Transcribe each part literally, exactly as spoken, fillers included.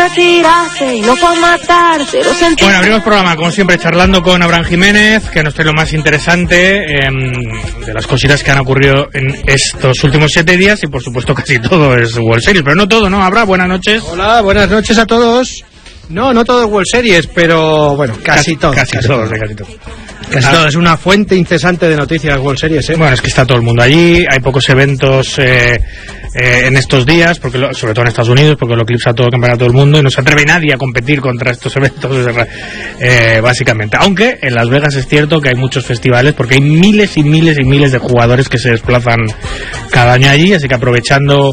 tirarse y no fue a matarse. Lo sentí. Bueno, abrimos programa, como siempre, charlando con Abraham Jiménez, que nos trae lo más interesante eh, de las cositas que han ocurrido en estos últimos siete días, y por supuesto casi todo es World Series, pero no todo, ¿no? Abraham, buenas noches. Hola, buenas noches a todos. No, no todo es World Series, pero bueno, casi, casi todo. Casi, casi todo, casi todo. Casi ah. todo, es una fuente incesante de noticias World Series, ¿eh? Bueno, es que está todo el mundo allí, hay pocos eventos eh, eh, en estos días, porque lo, sobre todo en Estados Unidos, porque lo eclipsa todo el campeonato del mundo y no se atreve nadie a competir contra estos eventos, eh, básicamente. Aunque en Las Vegas es cierto que hay muchos festivales, porque hay miles y miles y miles de jugadores que se desplazan cada año allí, así que aprovechando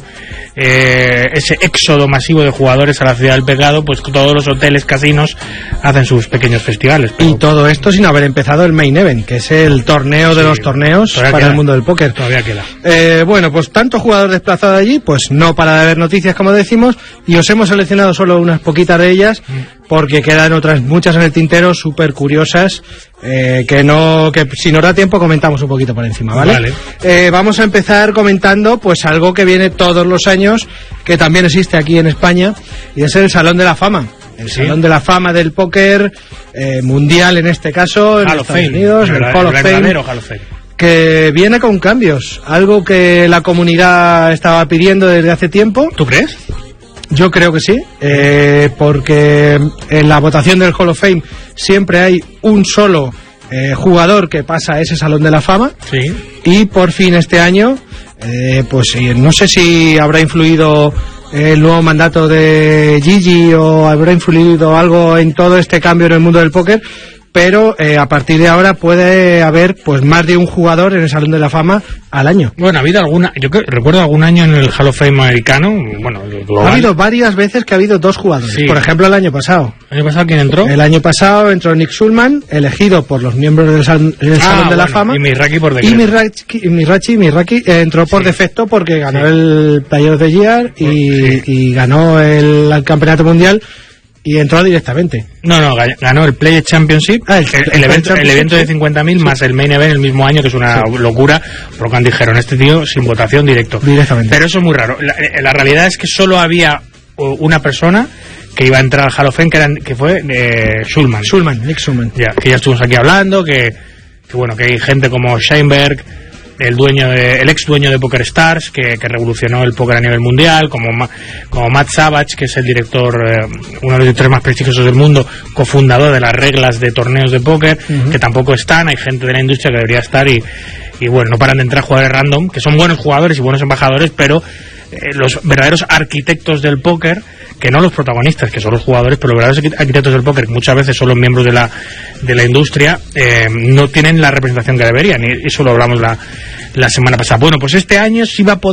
eh, ese éxodo masivo de jugadores a la ciudad del pecado, pues todos los hoteles, casinos hacen sus pequeños festivales. Pero... Y todo esto sin haber empezado el Main Event, que es el torneo de sí, los torneos para queda. el mundo del póker. Todavía queda. Eh, bueno, pues tanto jugador desplazado allí, pues no para de haber noticias, como decimos, y os hemos seleccionado solo unas poquitas de ellas, porque quedan otras muchas en el tintero, súper curiosas, eh, que no, que si nos da tiempo comentamos un poquito por encima, ¿vale? Vale. Eh, vamos a empezar comentando pues algo que viene todos los años, que también existe aquí en España, y es el Salón de la Fama. El ¿Sí? Salón de la Fama del póker eh, mundial, en este caso, en Hall Estados Fame, Unidos, el, el Hall of Fame, Hall of Fame, que viene con cambios, algo que la comunidad estaba pidiendo desde hace tiempo. ¿Tú crees? Yo creo que sí, eh, porque en la votación del Hall of Fame siempre hay un solo eh, jugador que pasa a ese Salón de la Fama. Sí. Y por fin este año, eh, pues no sé si habrá influido el nuevo mandato de Gigi o habrá influido algo en todo este cambio en el mundo del póker, pero eh, a partir de ahora puede haber pues más de un jugador en el Salón de la Fama al año. Bueno, ha habido alguna, yo que, recuerdo algún año en el Hall of Fame americano, bueno, global. Ha habido varias veces que ha habido dos jugadores, sí. Por ejemplo el año pasado. ¿El año pasado quién entró? El año pasado entró Nick Schulman, elegido por los miembros del, sal, del ah, Salón de bueno, la Fama. Y Mirachi por decreto. Y Mirachi, Mirachi, Mirachi eh, entró por sí. defecto porque ganó sí. el Player of the Year y, sí. y ganó el, el Campeonato Mundial. Y entró directamente. No, no, ganó el Player Championship, ah, el, el, el, evento, el evento de cincuenta mil sí. más el Main Event el mismo año, que es una sí. locura, por lo que dijeron, este tío sin votación directo. Directamente. Pero eso es muy raro. La, la realidad es que solo había una persona que iba a entrar al Hall of Fame, que, eran, que fue eh, Schulman. Schulman, Nick Schulman. Ya, que ya estuvimos aquí hablando, que, que bueno, que hay gente como Sheinberg, el dueño de, el ex dueño de Poker Stars, que, que revolucionó el póker a nivel mundial, como, como Matt Savage, que es el director, eh, uno de los directores más prestigiosos del mundo, cofundador de las reglas de torneos de póker, uh-huh. que tampoco están, hay gente de la industria que debería estar, y, y bueno, no paran de entrar jugadores random, que son buenos jugadores y buenos embajadores, pero eh, los verdaderos arquitectos del póker, que no los protagonistas, que son los jugadores, pero los verdaderos arquitectos del póker, que muchas veces son los miembros de la de la industria, eh, no tienen la representación que deberían, y eso lo hablamos la, la semana pasada. Bueno, pues este año sí va a poder